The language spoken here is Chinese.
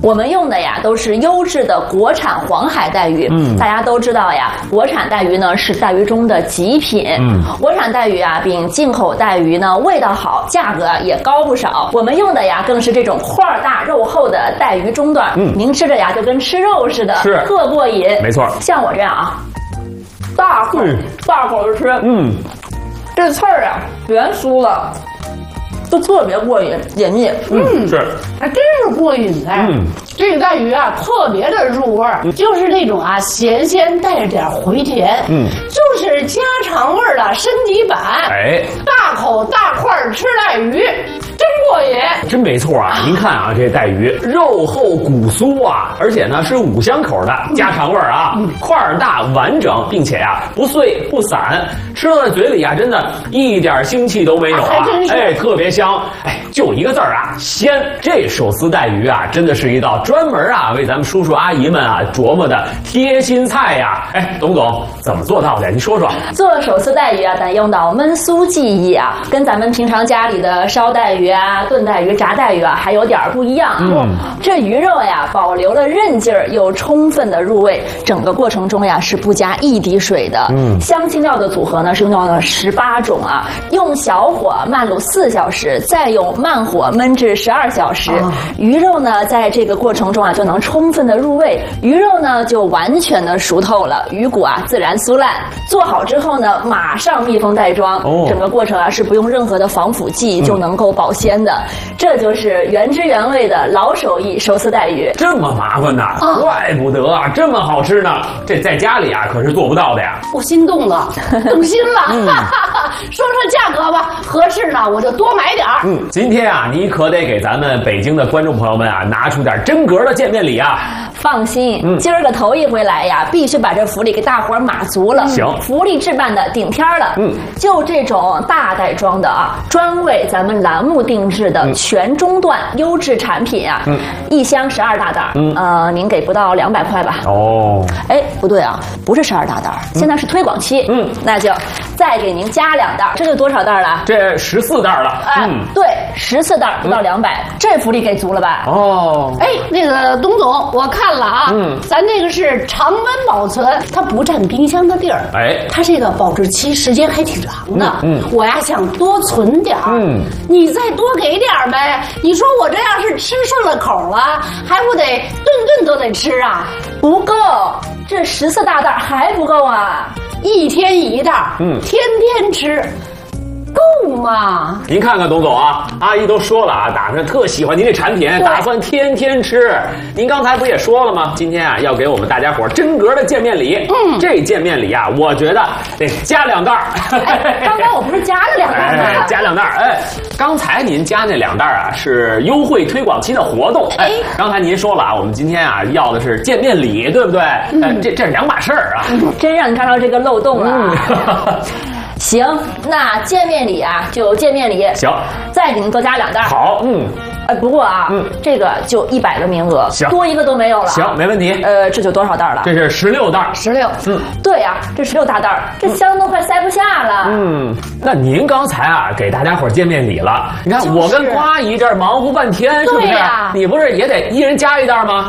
我们用的呀都是优质的国产黄海带鱼。大家都知道呀，国产带鱼呢是带鱼中的极品。国产带鱼啊比进口带鱼呢味道好，价格也高不少。我们用的呀更是这种块大肉厚的带鱼中段，您吃着呀就跟吃肉似的， 是特过瘾。 没错， 像我这样啊，大口的吃，这刺儿啊全酥了。都特别过瘾，解腻。 是， 还真是过瘾哎。这个带鱼啊，特别的入味儿，就是那种啊咸鲜带着点回甜，就是家常味儿的升级版。 哎， 大口大块吃带鱼，真过瘾。 真没错啊！您看啊，这带鱼肉厚骨酥啊，而且呢是5香口的家常味儿啊，块儿大完整，并且呀不碎不散，吃到在嘴里啊，真的一点腥气都没有啊！哎，特别香。哎，就一个字儿啊，鲜。这手撕带鱼啊，真的是一道专门啊为咱们叔叔阿姨们啊琢磨的贴心菜呀。哎，董总怎么做到的？您说说。 做手撕带鱼啊，得用到焖酥技艺啊，跟咱们平常家里的烧带鱼啊、炖带鱼、炸带鱼啊还有点不一样。这鱼肉呀保留了韧劲儿，又充分的入味，整个过程中呀是不加一滴水的。香辛料的组合呢是用到了18种啊，用小火慢卤4小时，再用慢火焖至12小时。鱼肉呢在这个过程中啊就能充分的入味，鱼肉呢就完全的熟透了，鱼骨啊自然酥烂。做好之后呢，马上密封袋装，整个过程啊是不用任何的防腐剂就能够保鲜的。这就是原汁原味的老手艺手撕带鱼。 这么麻烦呐，怪不得啊，这么好吃呢。这在家里啊可是做不到的呀。 我心动了，动心了。说说价格吧，合适呢我就多买点儿。 今天啊，你可得给咱们北京的观众朋友们啊拿出点真格的见面礼啊。 放心，今儿个头一回来呀，必须把这福利给大伙儿码足了。 行， 福利置办的顶天了。就这种大袋装的啊，专为咱们栏目定制的全中段优质产品啊，一箱12大袋，您给不到200块吧？ 哦， 哎，不对啊，不是12大袋，现在是推广期，那就再给您加2袋，这就多少袋了？ 这14袋了。 对，14袋不到200，这福利给足了吧？ 哦， 哎，那个董总，我看了啊，咱这个是常温保存，它不占冰箱的地儿， 哎， 它这个保质期时间还挺长的。我呀想多存点儿，你再多给点儿呗。你说我这要是吃顺了口了，还不得顿顿都得吃啊？ 不够，这14大袋还不够啊！ 一天1袋，天天吃。够吗？ 您看看董总啊，阿姨都说了啊，打算特喜欢您这产品，打算天天吃。您刚才不也说了吗？今天啊要给我们大家伙真格的见面礼。这见面礼啊，我觉得得加2袋。 刚才我不是加了2袋吗？ 加2袋。哎，刚才您加那2袋啊是优惠推广期的活动。哎，刚才您说了啊，我们今天啊要的是见面礼，对不对？这是2码事儿啊。 真让你看到这个漏洞了。行，那见面礼啊就见面礼。 行， 再给您多加2袋。 好， 不过啊，这个就100个名额， 行， 多一个都没有了。 行，没问题。 这就多少袋了？ 这是16袋。 16。 对呀，这16大袋，这箱都快塞不下了。 那您刚才啊给大家伙见面礼了，你看我跟瓜姨这儿忙活半天，是不是？ 对呀， 你不是也得一人加1袋吗？